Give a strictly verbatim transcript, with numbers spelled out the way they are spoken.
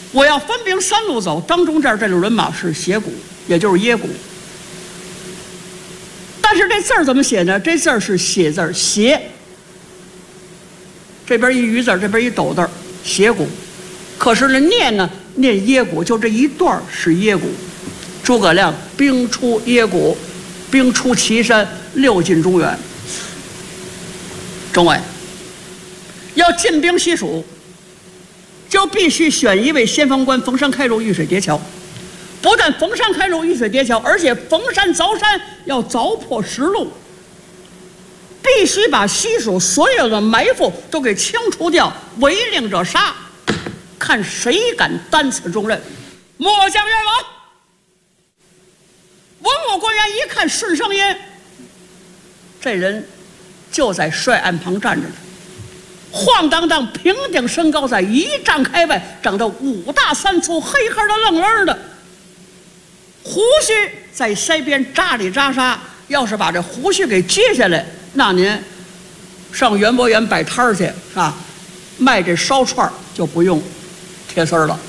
我要分兵三路走，当中这儿这路人马是斜谷，也就是耶谷。但是这字儿怎么写呢？这字儿是写字儿，斜。这边一鱼字，这边一斗字，斜谷。可是呢，念呢念耶谷，就这一段是耶谷。诸葛亮兵出耶谷，兵出祁山，六进中原。政委要进兵西蜀，就必须选一位先锋官，逢山开路，遇水叠桥。不但逢山开路，遇水叠桥，而且逢山凿山，要凿破石路，必须把西蜀所有的埋伏都给清除掉，违令者杀。看谁敢担此重任！末将愿往。文武官员一看顺生烟，这人就在帅案旁站着呢，晃荡荡，平顶身高，在一丈开外，长得五大三粗，黑黑的愣愣的，胡须在腮边扎里扎沙。要是把这胡须给揭下来，那您上园博园摆摊儿去啊，卖这烧串就不用贴丝儿了。